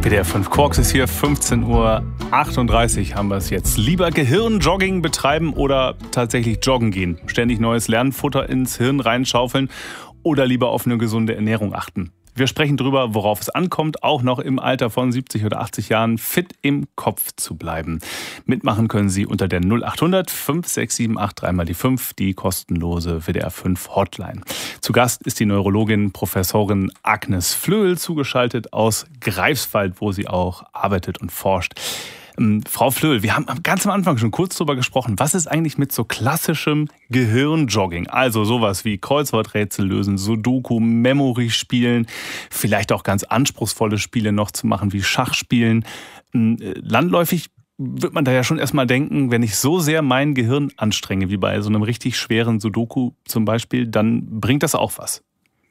WDR 5 Quarks ist hier, 15:38 Uhr haben wir es jetzt. Lieber Gehirnjogging betreiben oder tatsächlich joggen gehen? Ständig neues Lernfutter ins Hirn reinschaufeln oder lieber auf eine gesunde Ernährung achten? Wir sprechen darüber, worauf es ankommt, auch noch im Alter von 70 oder 80 Jahren fit im Kopf zu bleiben. Mitmachen können Sie unter der 0800 5678 3x5, die kostenlose WDR 5 Hotline. Zu Gast ist die Neurologin Professorin Agnes Flöhl, zugeschaltet aus Greifswald, wo sie auch arbeitet und forscht. Frau Flöhl, wir haben ganz am Anfang schon kurz darüber gesprochen, was ist eigentlich mit so klassischem Gehirnjogging? Also sowas wie Kreuzworträtsel lösen, Sudoku, Memory spielen, vielleicht auch ganz anspruchsvolle Spiele noch zu machen wie Schachspielen. Landläufig wird man da ja schon erstmal denken, wenn ich so sehr mein Gehirn anstrenge, wie bei so einem richtig schweren Sudoku zum Beispiel, dann bringt das auch was.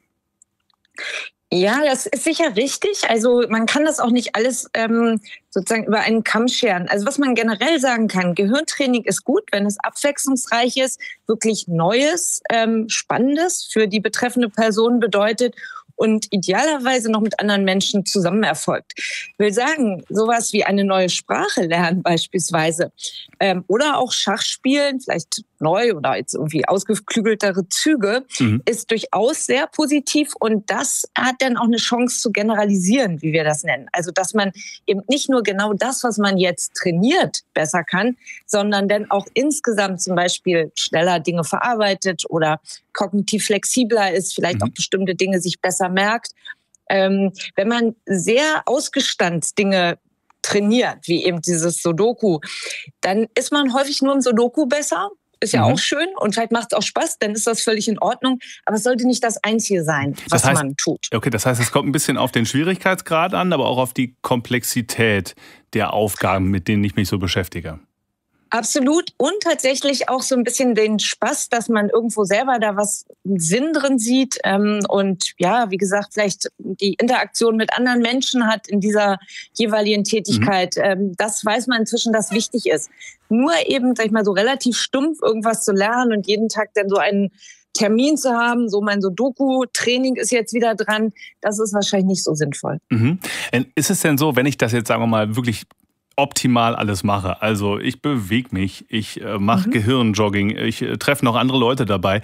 Ja, das ist sicher richtig. Also man kann das auch nicht alles sozusagen über einen Kamm scheren. Also was man generell sagen kann, Gehirntraining ist gut, wenn es abwechslungsreich ist, wirklich Neues, Spannendes für die betreffende Person bedeutet und idealerweise noch mit anderen Menschen zusammen erfolgt. Ich will sagen, sowas wie eine neue Sprache lernen beispielsweise oder auch Schach spielen, vielleicht neu oder jetzt irgendwie ausgeklügeltere Züge, ist durchaus sehr positiv und das hat dann auch eine Chance zu generalisieren, wie wir das nennen. Also dass man eben nicht nur genau das, was man jetzt trainiert, besser kann, sondern dann auch insgesamt zum Beispiel schneller Dinge verarbeitet oder kognitiv flexibler ist, vielleicht auch bestimmte Dinge sich besser merkt. Wenn man sehr ausgestanzt Dinge trainiert, wie eben dieses Sudoku, dann ist man häufig nur im Sudoku besser. Ist ja auch schön und vielleicht macht es auch Spaß, dann ist das völlig in Ordnung. Aber es sollte nicht das Einzige sein, was man tut. Okay, das heißt, es kommt ein bisschen auf den Schwierigkeitsgrad an, aber auch auf die Komplexität der Aufgaben, mit denen ich mich so beschäftige. Absolut. Und tatsächlich auch so ein bisschen den Spaß, dass man irgendwo selber da was Sinn drin sieht und ja, wie gesagt, vielleicht die Interaktion mit anderen Menschen hat in dieser jeweiligen Tätigkeit. Das weiß man inzwischen, dass wichtig ist. Nur eben, sag ich mal, so relativ stumpf irgendwas zu lernen und jeden Tag dann so einen Termin zu haben, so mein Sudoku-Training ist jetzt wieder dran, das ist wahrscheinlich nicht so sinnvoll. Ist es denn so, wenn ich das jetzt, sagen wir mal, wirklich optimal alles mache. Also ich bewege mich, ich mache Gehirnjogging, ich treffe noch andere Leute dabei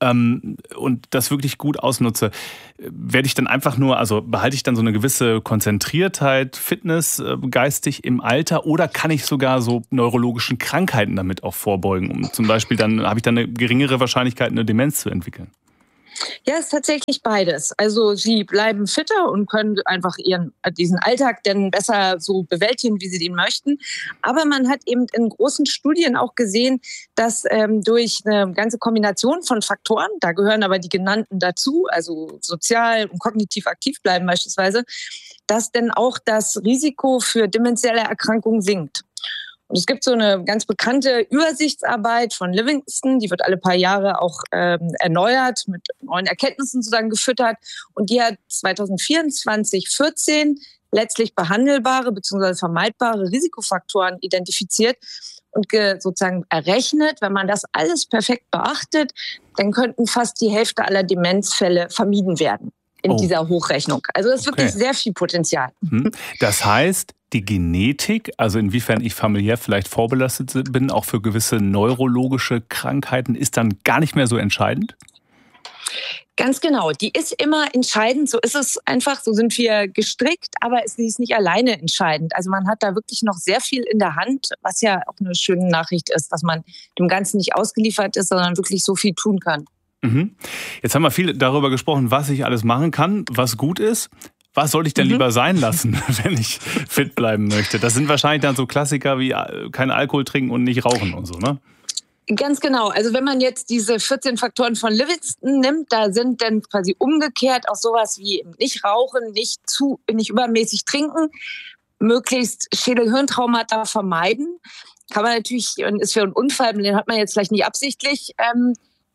und das wirklich gut ausnutze. Werde ich dann einfach nur, also behalte ich dann so eine gewisse Konzentriertheit, Fitness geistig im Alter oder kann ich sogar so neurologischen Krankheiten damit auch vorbeugen? Zum Beispiel dann habe ich dann eine geringere Wahrscheinlichkeit, eine Demenz zu entwickeln. Ja, es ist tatsächlich beides. Also sie bleiben fitter und können einfach diesen Alltag dann besser so bewältigen, wie sie den möchten. Aber man hat eben in großen Studien auch gesehen, dass durch eine ganze Kombination von Faktoren, da gehören aber die genannten dazu, also sozial und kognitiv aktiv bleiben beispielsweise, dass dann auch das Risiko für dementielle Erkrankungen sinkt. Und es gibt so eine ganz bekannte Übersichtsarbeit von Livingston, die wird alle paar Jahre auch erneuert, mit neuen Erkenntnissen sozusagen gefüttert. Und die hat 2024/14 letztlich behandelbare bzw. vermeidbare Risikofaktoren identifiziert und sozusagen errechnet. Wenn man das alles perfekt beachtet, dann könnten fast die Hälfte aller Demenzfälle vermieden werden in dieser Hochrechnung. Also es ist wirklich sehr viel Potenzial. Das heißt, die Genetik, also inwiefern ich familiär vielleicht vorbelastet bin, auch für gewisse neurologische Krankheiten, ist dann gar nicht mehr so entscheidend? Ganz genau, die ist immer entscheidend, so ist es einfach, so sind wir gestrickt, aber sie ist nicht alleine entscheidend. Also man hat da wirklich noch sehr viel in der Hand, was ja auch eine schöne Nachricht ist, dass man dem Ganzen nicht ausgeliefert ist, sondern wirklich so viel tun kann. Jetzt haben wir viel darüber gesprochen, was ich alles machen kann, was gut ist. Was sollte ich denn lieber sein lassen, wenn ich fit bleiben möchte? Das sind wahrscheinlich dann so Klassiker wie kein Alkohol trinken und nicht rauchen und so, ne? Ganz genau. Also wenn man jetzt diese 14 Faktoren von Livingston nimmt, da sind dann quasi umgekehrt auch sowas wie nicht rauchen, nicht übermäßig trinken, möglichst Schädel-Hirntraumata vermeiden. Kann man natürlich, ist für einen Unfall, den hat man jetzt vielleicht nicht absichtlich,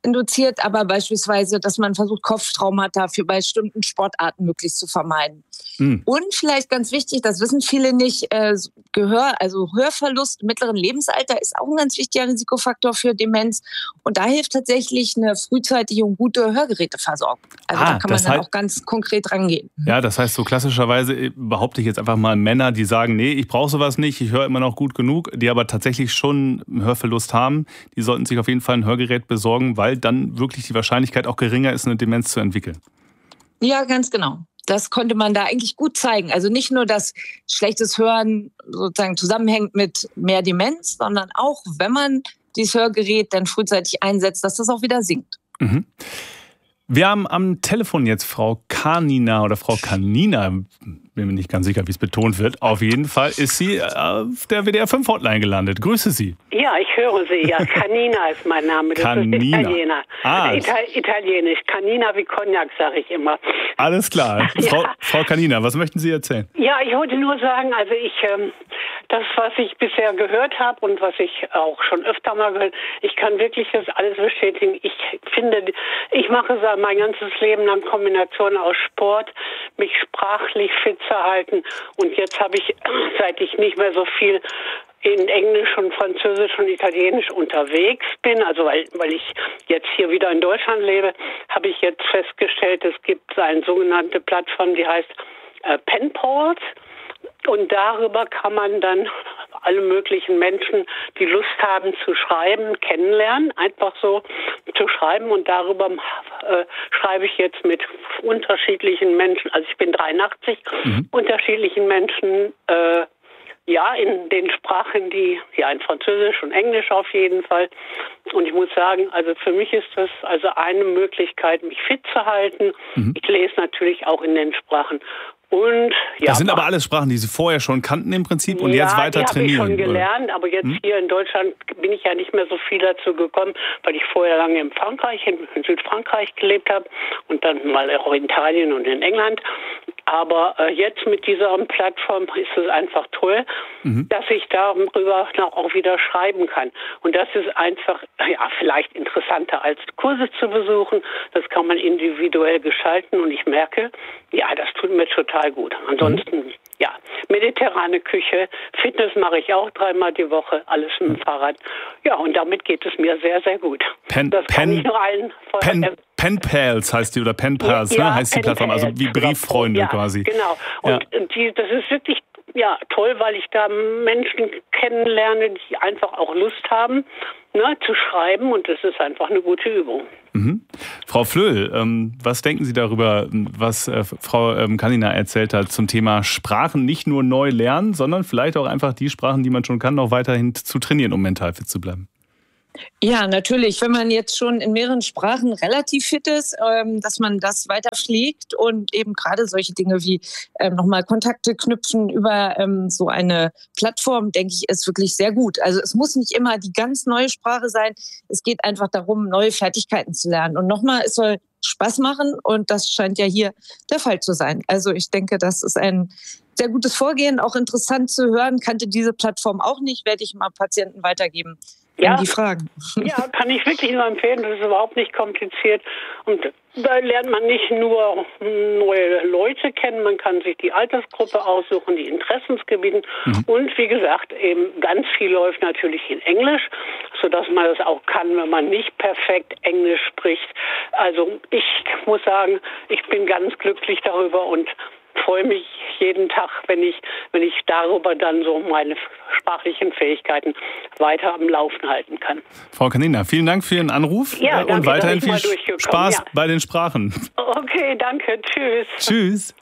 induziert, aber beispielsweise, dass man versucht, Kopftraumata für bei bestimmten Sportarten möglichst zu vermeiden. Und vielleicht ganz wichtig, das wissen viele nicht, Hörverlust im mittleren Lebensalter ist auch ein ganz wichtiger Risikofaktor für Demenz. Und da hilft tatsächlich eine frühzeitige und gute Hörgeräteversorgung. Also da kann man dann auch ganz konkret rangehen. Ja, das heißt so klassischerweise, behaupte ich jetzt einfach mal, Männer, die sagen, nee, ich brauche sowas nicht, ich höre immer noch gut genug, die aber tatsächlich schon einen Hörverlust haben, die sollten sich auf jeden Fall ein Hörgerät besorgen, weil dann wirklich die Wahrscheinlichkeit auch geringer ist, eine Demenz zu entwickeln. Ja, ganz genau. Das konnte man da eigentlich gut zeigen. Also nicht nur, dass schlechtes Hören sozusagen zusammenhängt mit mehr Demenz, sondern auch, wenn man dieses Hörgerät dann frühzeitig einsetzt, dass das auch wieder sinkt. Mhm. Wir haben am Telefon jetzt Frau Kanina oder Frau Kanina, bin mir nicht ganz sicher, wie es betont wird. Auf jeden Fall ist sie auf der WDR 5 Hotline gelandet. Grüße Sie. Ja, ich höre Sie. Ja, Kanina ist mein Name. Das Kanina. ist Italiener. Italienisch. Kanina wie Cognac, sage ich immer. Alles klar. Ja. Frau Kanina, was möchten Sie erzählen? Ja, ich wollte nur sagen, also das, was ich bisher gehört habe und was ich auch schon öfter mal gehört, ich kann wirklich das alles bestätigen. Ich finde, ich mache mein ganzes Leben lang Kombination aus Sport, mich sprachlich fit zu halten. Und jetzt habe ich, seit ich nicht mehr so viel in Englisch und Französisch und Italienisch unterwegs bin, also weil ich jetzt hier wieder in Deutschland lebe, habe ich jetzt festgestellt, es gibt eine sogenannte Plattform, die heißt Penpals. Und darüber kann man dann alle möglichen Menschen, die Lust haben zu schreiben, kennenlernen, einfach so zu schreiben. Und darüber schreibe ich jetzt mit unterschiedlichen Menschen, also ich bin 83, unterschiedlichen Menschen, in den Sprachen, in Französisch und Englisch auf jeden Fall. Und ich muss sagen, also für mich ist das also eine Möglichkeit, mich fit zu halten. Ich lese natürlich auch in den Sprachen. Und, das sind aber alles Sprachen, die Sie vorher schon kannten im Prinzip und jetzt weiter trainieren. Ja, die habe ich schon gelernt, aber jetzt hier in Deutschland bin ich ja nicht mehr so viel dazu gekommen, weil ich vorher lange in Südfrankreich gelebt habe und dann mal auch in Italien und in England. Aber jetzt mit dieser Plattform ist es einfach toll, dass ich darüber auch wieder schreiben kann. Und das ist einfach, vielleicht interessanter als Kurse zu besuchen. Das kann man individuell gestalten und ich merke, das tut mir total gut. Ansonsten, mediterrane Küche, Fitness mache ich auch 3-mal die Woche, alles mit dem Fahrrad. Ja, und damit geht es mir sehr, sehr gut. Das kann ich nur allen Penpals heißt die, oder Penpals, heißt die Plattform, also wie Brieffreunde quasi. Genau. Und das ist wirklich toll, weil ich da Menschen kennenlerne, die einfach auch Lust haben, zu schreiben, und das ist einfach eine gute Übung. Frau Flöhl, was denken Sie darüber, was Frau Kanina erzählt hat zum Thema Sprachen nicht nur neu lernen, sondern vielleicht auch einfach die Sprachen, die man schon kann, noch weiterhin zu trainieren, um mental fit zu bleiben? Ja, natürlich. Wenn man jetzt schon in mehreren Sprachen relativ fit ist, dass man das weiter pflegt und eben gerade solche Dinge wie nochmal Kontakte knüpfen über so eine Plattform, denke ich, ist wirklich sehr gut. Also es muss nicht immer die ganz neue Sprache sein. Es geht einfach darum, neue Fertigkeiten zu lernen. Und nochmal, es soll Spaß machen und das scheint ja hier der Fall zu sein. Also ich denke, das ist ein sehr gutes Vorgehen, auch interessant zu hören. Kannte diese Plattform auch nicht, werde ich mal Patienten weitergeben. Die Fragen. Ja, kann ich wirklich nur empfehlen. Das ist überhaupt nicht kompliziert. Und da lernt man nicht nur neue Leute kennen, man kann sich die Altersgruppe aussuchen, die Interessensgebiete. Und wie gesagt, eben ganz viel läuft natürlich in Englisch, sodass man das auch kann, wenn man nicht perfekt Englisch spricht. Also ich muss sagen, ich bin ganz glücklich darüber und freue mich jeden Tag, wenn ich darüber dann so meine sprachlichen Fähigkeiten weiter am Laufen halten kann. Frau Kanina, vielen Dank für Ihren Anruf und weiterhin viel Spaß bei den Sprachen. Okay, danke. Tschüss. Tschüss.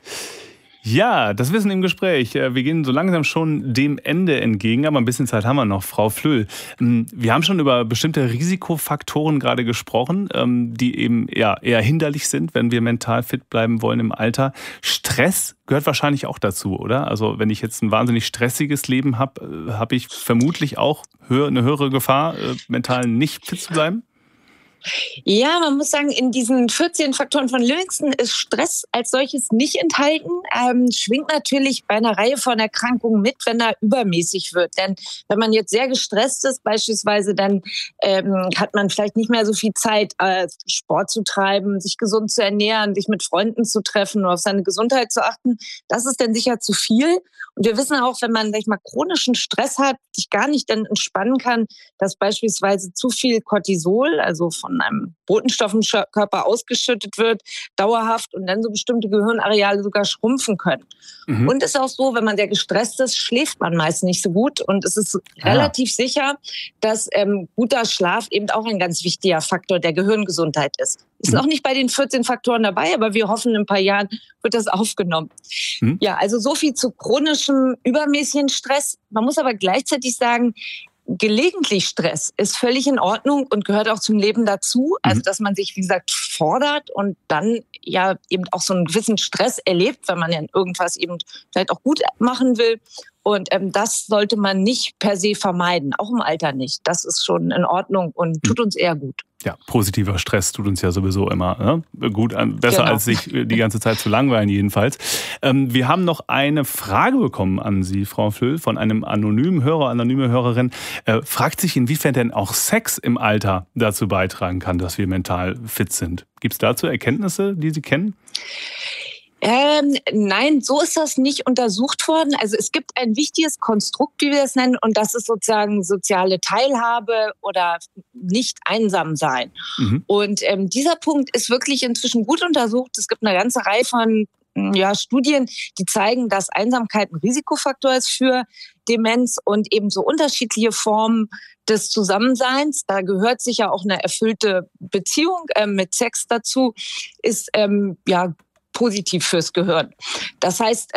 Ja, das Wissen im Gespräch. Wir gehen so langsam schon dem Ende entgegen, aber ein bisschen Zeit haben wir noch. Frau Flöhl, wir haben schon über bestimmte Risikofaktoren gerade gesprochen, die eben eher hinderlich sind, wenn wir mental fit bleiben wollen im Alter. Stress gehört wahrscheinlich auch dazu, oder? Also wenn ich jetzt ein wahnsinnig stressiges Leben habe, habe ich vermutlich auch eine höhere Gefahr, mental nicht fit zu bleiben? Ja, man muss sagen, in diesen 14 Faktoren von Livingston ist Stress als solches nicht enthalten. Schwingt natürlich bei einer Reihe von Erkrankungen mit, wenn er übermäßig wird. Denn wenn man jetzt sehr gestresst ist beispielsweise, dann hat man vielleicht nicht mehr so viel Zeit, Sport zu treiben, sich gesund zu ernähren, sich mit Freunden zu treffen oder auf seine Gesundheit zu achten. Das ist dann sicher zu viel. Und wir wissen auch, wenn man, sag ich mal, chronischen Stress hat, sich gar nicht dann entspannen kann, dass beispielsweise zu viel Cortisol, also von einem Botenstoff im Körper ausgeschüttet wird, dauerhaft und dann so bestimmte Gehirnareale sogar schrumpfen können. Mhm. Und es ist auch so, wenn man sehr gestresst ist, schläft man meist nicht so gut. Und es ist relativ sicher, dass guter Schlaf eben auch ein ganz wichtiger Faktor der Gehirngesundheit ist. Ist noch nicht bei den 14 Faktoren dabei, aber wir hoffen, in ein paar Jahren wird das aufgenommen. Mhm. Ja, also so viel zu chronischem, übermäßigen Stress. Man muss aber gleichzeitig sagen, gelegentlich Stress ist völlig in Ordnung und gehört auch zum Leben dazu. Also, dass man sich, wie gesagt, fordert und dann ja eben auch so einen gewissen Stress erlebt, wenn man ja irgendwas eben vielleicht auch gut machen will. Und das sollte man nicht per se vermeiden, auch im Alter nicht. Das ist schon in Ordnung und tut uns eher gut. Ja, positiver Stress tut uns ja sowieso immer gut an. Besser als sich die ganze Zeit zu langweilen jedenfalls. Wir haben noch eine Frage bekommen an Sie, Frau Flöhl, von einem anonyme Hörerin. Fragt sich, inwiefern denn auch Sex im Alter dazu beitragen kann, dass wir mental fit sind. Gibt es dazu Erkenntnisse, die Sie kennen? Nein, so ist das nicht untersucht worden. Also es gibt ein wichtiges Konstrukt, wie wir das nennen, und das ist sozusagen soziale Teilhabe oder nicht einsam sein. Mhm. Und dieser Punkt ist wirklich inzwischen gut untersucht. Es gibt eine ganze Reihe von Studien, die zeigen, dass Einsamkeit ein Risikofaktor ist für Demenz und eben so unterschiedliche Formen des Zusammenseins. Da gehört sicher auch eine erfüllte Beziehung mit Sex dazu, ist positiv fürs Gehirn. Das heißt,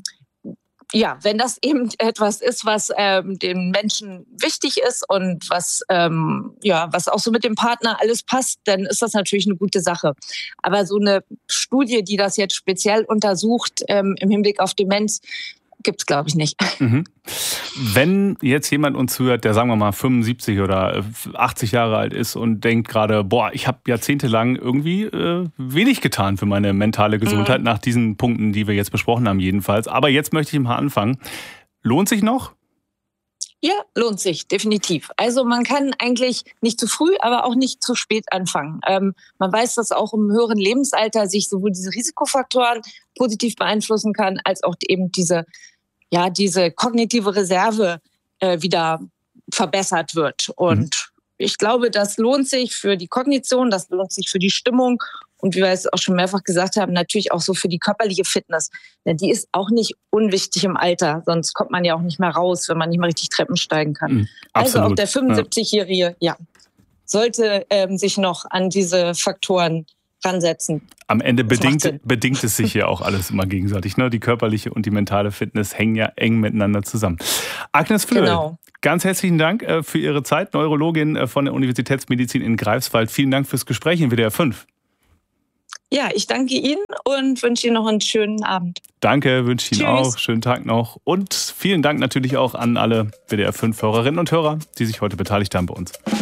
wenn das eben etwas ist, was den Menschen wichtig ist und was auch so mit dem Partner alles passt, dann ist das natürlich eine gute Sache. Aber so eine Studie, die das jetzt speziell untersucht im Hinblick auf Demenz, gibt's, glaube ich, nicht. Mhm. Wenn jetzt jemand uns zuhört, der sagen wir mal 75 oder 80 Jahre alt ist und denkt gerade, ich habe jahrzehntelang irgendwie wenig getan für meine mentale Gesundheit nach diesen Punkten, die wir jetzt besprochen haben jedenfalls. Aber jetzt möchte ich mal anfangen. Lohnt sich noch? Ja, lohnt sich, definitiv. Also man kann eigentlich nicht zu früh, aber auch nicht zu spät anfangen. Man weiß, dass auch im höheren Lebensalter sich sowohl diese Risikofaktoren positiv beeinflussen kann, als auch eben diese kognitive Reserve wieder verbessert wird. Und ich glaube, das lohnt sich für die Kognition, das lohnt sich für die Stimmung und wie wir es auch schon mehrfach gesagt haben, natürlich auch so für die körperliche Fitness. Denn die ist auch nicht unwichtig im Alter, sonst kommt man ja auch nicht mehr raus, wenn man nicht mehr richtig Treppen steigen kann. Also auch der 75-Jährige sollte sich noch an diese Faktoren ransetzen. Am Ende bedingt es sich ja auch alles immer gegenseitig. Ne? Die körperliche und die mentale Fitness hängen ja eng miteinander zusammen. Agnes Flöhl, ganz herzlichen Dank für Ihre Zeit, Neurologin von der Universitätsmedizin in Greifswald. Vielen Dank fürs Gespräch in WDR 5. Ja, ich danke Ihnen und wünsche Ihnen noch einen schönen Abend. Danke, wünsche Ihnen auch. Schönen Tag noch. Und vielen Dank natürlich auch an alle WDR 5 Hörerinnen und Hörer, die sich heute beteiligt haben bei uns.